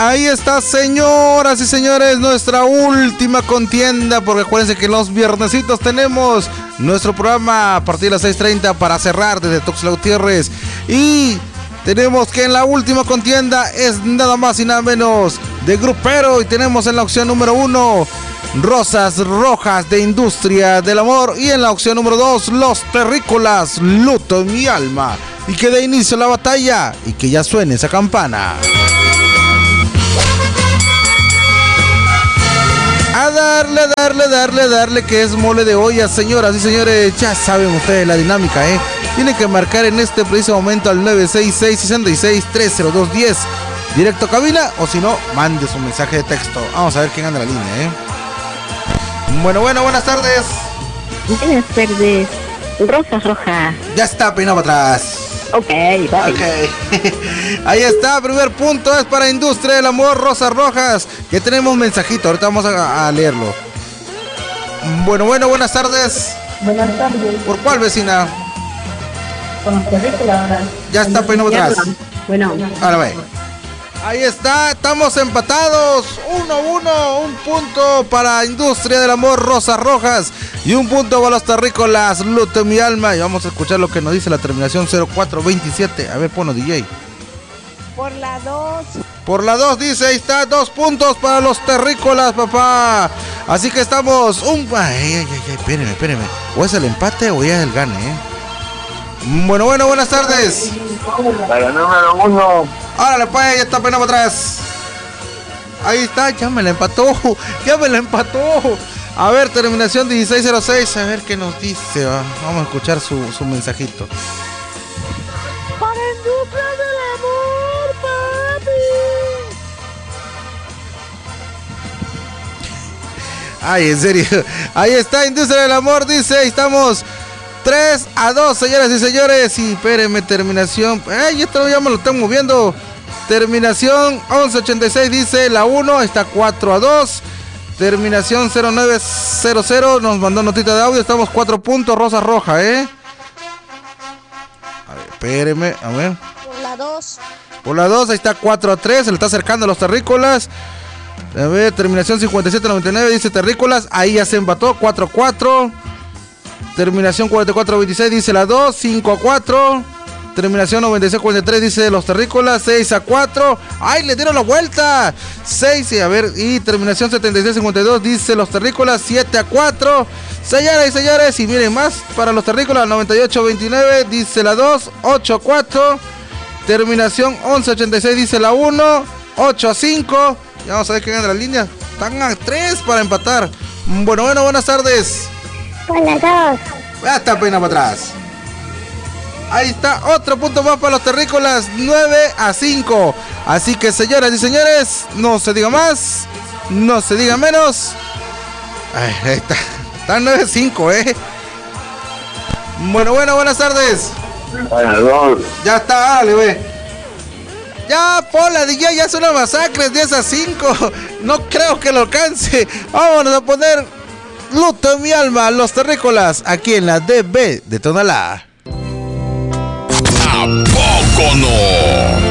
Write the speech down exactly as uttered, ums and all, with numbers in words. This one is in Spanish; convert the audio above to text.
Ahí está, señoras y señores, nuestra última contienda, porque acuérdense que los viernesitos tenemos nuestro programa a partir de las seis treinta para cerrar desde Tuxtla Gutiérrez. Y tenemos que en la última contienda es nada más y nada menos de grupero, y tenemos en la opción número uno Rosas Rojas de Industria del Amor, y en la opción número dos Los Terrícolas, Luto en mi alma. Y que dé inicio la batalla y que ya suene esa campana. A darle, darle, darle, darle, que es mole de olla, señoras y señores. Ya saben ustedes la dinámica, ¿eh? Tienen que marcar en este preciso momento al nueve seis seis, seis seis, tres cero dos, uno cero. Directo a cabina, o si no, mande su mensaje de texto. Vamos a ver quién anda en la línea, ¿eh? Bueno, bueno, buenas tardes. Buenas tardes. Rosas Rojas. Ya está, peinado para atrás. Ok, bye. Ok. Ahí está, primer punto es para Industria del Amor, Rosas Rojas. Que tenemos un mensajito, ahorita vamos a, a leerlo. Bueno, bueno, buenas tardes. Buenas tardes. ¿Por cuál, vecina? Con los terrícolas. Ya está, peinado atrás. Bueno. Ahora ve. Ahí está, estamos empatados. uno uno, un punto para Industria del Amor, Rosas Rojas. Y un punto para los terrícolas, Luto en mi alma. Y vamos a escuchar lo que nos dice la terminación cero cuatro veintisiete. A ver, ponlo, D J. Por la dos. Por la dos dice, ahí está, dos puntos para los terrícolas, papá. Así que estamos un... Ay, ay, ay, espérenme, espérenme. O es el empate o ya es el gane, ¿eh? Bueno, bueno, buenas tardes. Para el número uno. Árale, pues, ya está peinado atrás. Ahí está, ya me la empató. Ya me la empató. A ver, terminación dieciséis cero seis. A ver qué nos dice. Va. Vamos a escuchar su, su mensajito. Para Industria del Amor, papi. Ay, en serio. Ahí está, Industria del Amor. Dice, estamos tres a dos, señoras y señores. Y espérenme, terminación. Ay, esto ya me lo están moviendo. Terminación once ochenta y seis dice la uno. Está cuatro a dos. Terminación cero nueve cero cero nos mandó notita de audio. Estamos cuatro puntos, Rosa Roja, ¿eh? A ver, espérenme, a ver. Por la dos. Por la dos, ahí está cuatro a tres. Se le está acercando a los terrícolas. A ver, terminación cincuenta y siete noventa y nueve dice terrícolas. Ahí ya se empató, cuatro a cuatro. Terminación cuarenta y cuatro veintiséis dice la dos, cinco a cuatro. Terminación noventa y seis cuarenta y tres dice los terrícolas, seis a cuatro. ¡Ay, le dieron la vuelta! seis, y a ver, y terminación setenta y seis cincuenta y dos dice los terrícolas, siete a cuatro. Señoras y señores, y miren más para los terrícolas, noventa y ocho veintinueve dice la dos, ocho a cuatro. Terminación once ochenta y seis dice la uno, ocho a cinco. Ya vamos a ver quién gana la línea. Están a tres para empatar. Bueno, bueno, buenas tardes. Con la dos. Ya está peinado para atrás. Ahí está, otro punto más para los terrícolas, nueve a cinco. Así que, señoras y señores, no se diga más, no se diga menos. Ay, ahí está, está nueve a cinco, ¿eh? Bueno, bueno, buenas tardes. Ya está, dale, ve. Ya, Pola, D J, ya es una masacre, diez a cinco. No creo que lo alcance. Vámonos a poner Luto en mi alma, los terrícolas, aquí en la D B de Tonalá. ¿A poco no?